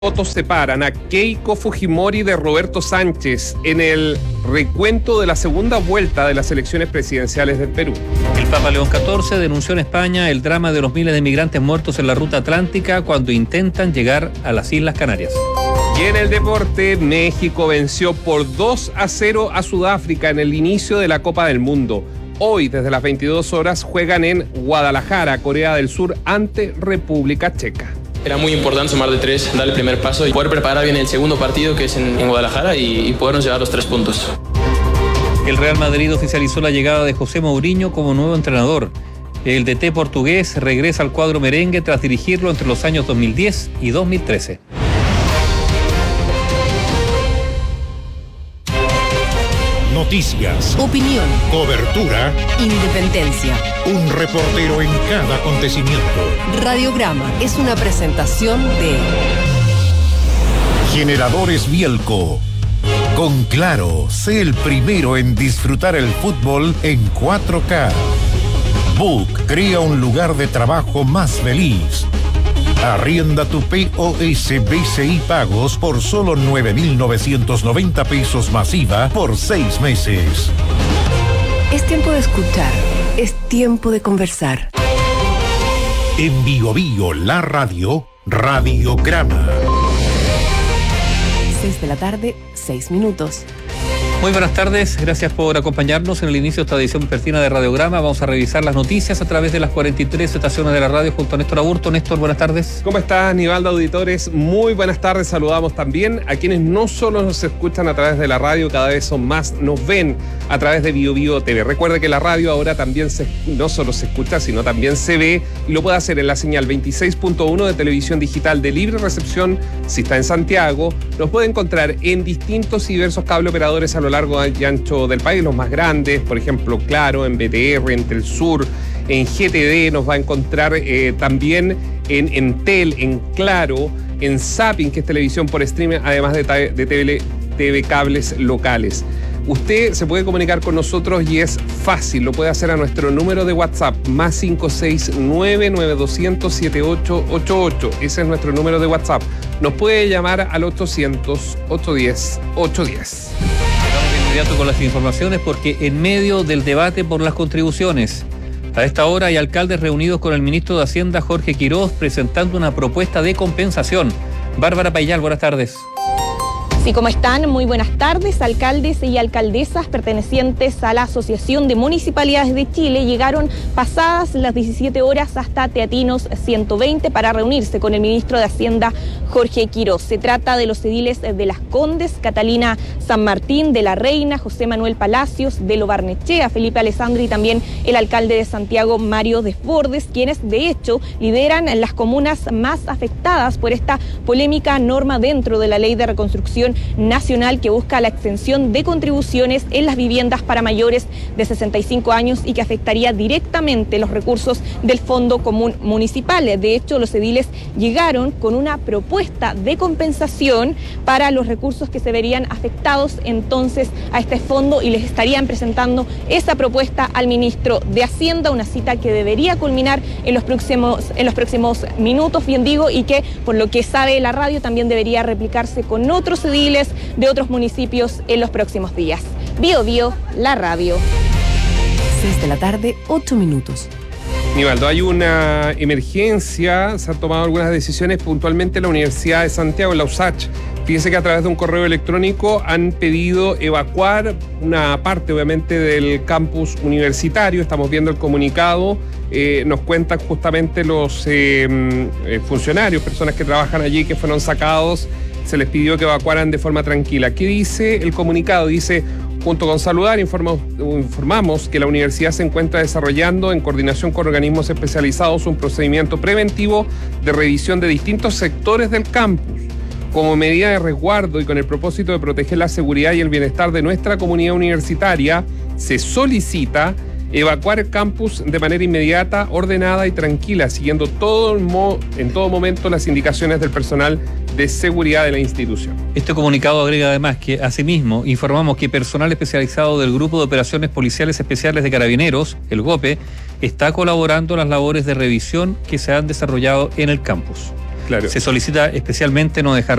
votos separan a Keiko Fujimori de Roberto Sánchez en el recuento de la segunda vuelta de las elecciones presidenciales del Perú. El Papa León XIV denunció en España el drama de los miles de migrantes muertos en la ruta atlántica cuando intentan llegar a las Islas Canarias. Y en el deporte, México venció por 2-0 a Sudáfrica en el inicio de la Copa del Mundo. Hoy, desde las 22 horas, juegan en Guadalajara, Corea del Sur, ante República Checa. Era muy importante sumar de 3, dar el primer paso y poder preparar bien el segundo partido, que es en Guadalajara, y podernos llevar los 3 puntos. El Real Madrid oficializó la llegada de José Mourinho como nuevo entrenador. El DT portugués regresa al cuadro merengue tras dirigirlo entre los años 2010 y 2013. Noticias, opinión, cobertura, independencia. Un reportero en cada acontecimiento. Radiograma es una presentación de Generadores Bielco. Con Claro, sé el primero en disfrutar el fútbol en 4K. Book crea un lugar de trabajo más feliz. Arrienda tu POS BCI Pagos por solo 9.990 pesos masiva por 6 meses. Es tiempo de escuchar, es tiempo de conversar. En Bio Bio, la radio, Radiograma. 6 de la tarde, 6 minutos. Muy buenas tardes, gracias por acompañarnos en el inicio de esta edición vespertina de Radiograma. Vamos a revisar las noticias a través de las 43 estaciones de la radio junto a Néstor Aburto. Néstor, buenas tardes. ¿Cómo estás, Nivaldo, auditores? Muy buenas tardes, saludamos también a quienes no solo nos escuchan a través de la radio, cada vez son más, nos ven a través de Bio Bio TV. Recuerde que la radio ahora también no solo se escucha, sino también se ve, y lo puede hacer en la señal 26.1 de televisión digital de libre recepción. Si está en Santiago, nos puede encontrar en distintos y diversos cable operadores a lo largo y ancho del país, los más grandes, por ejemplo, Claro, en BTR, en Telsur, en GTD, nos va a encontrar también en Entel, en Claro, en Zapping, que es televisión por streaming, además de TV cables locales. Usted se puede comunicar con nosotros y es fácil, lo puede hacer a nuestro número de WhatsApp, más 569-9200-7888. Ese es nuestro número de WhatsApp. Nos puede llamar al 800-810-810. Inmediato con las informaciones porque en medio del debate por las contribuciones, a esta hora hay alcaldes reunidos con el ministro de Hacienda, Jorge Quiroz, presentando una propuesta de compensación. Bárbara Payal, buenas tardes. Sí, ¿cómo están? Muy buenas tardes. Alcaldes y alcaldesas pertenecientes a la Asociación de Municipalidades de Chile llegaron pasadas las 17 horas hasta Teatinos 120 para reunirse con el ministro de Hacienda, Jorge Quiroz. Se trata de los ediles de Las Condes, Catalina San Martín, de La Reina, José Manuel Palacios, de Lo Barnechea, Felipe Alessandri y también el alcalde de Santiago, Mario Desbordes, quienes de hecho lideran las comunas más afectadas por esta polémica norma dentro de la Ley de Reconstrucción Nacional que busca la exención de contribuciones en las viviendas para mayores de 65 años y que afectaría directamente los recursos del Fondo Común Municipal. De hecho, los ediles llegaron con una propuesta de compensación para los recursos que se verían afectados entonces a este fondo y les estarían presentando esa propuesta al ministro de Hacienda, una cita que debería culminar en los próximos minutos, bien digo, y que por lo que sabe la radio también debería replicarse con otros ediles de otros municipios en los próximos días. Bio Bio, la radio. 6 de la tarde, 8 minutos. Nivaldo, hay una emergencia, se han tomado algunas decisiones puntualmente en la Universidad de Santiago, en la USACH. Fíjense que a través de un correo electrónico han pedido evacuar una parte, obviamente, del campus universitario. Estamos viendo el comunicado. Nos cuentan justamente los funcionarios, personas que trabajan allí, que fueron sacados. Se les pidió que evacuaran de forma tranquila. ¿Qué dice el comunicado? Dice: junto con Saludar, informamos que la universidad se encuentra desarrollando, en coordinación con organismos especializados, un procedimiento preventivo de revisión de distintos sectores del campus. Como medida de resguardo y con el propósito de proteger la seguridad y el bienestar de nuestra comunidad universitaria, se solicita evacuar el campus de manera inmediata, ordenada y tranquila, siguiendo en todo momento las indicaciones del personal de seguridad de la institución. Este comunicado agrega además que, asimismo, informamos que personal especializado del Grupo de Operaciones Policiales Especiales de Carabineros, el GOPE, está colaborando en las labores de revisión que se han desarrollado en el campus. Claro. Se solicita especialmente no dejar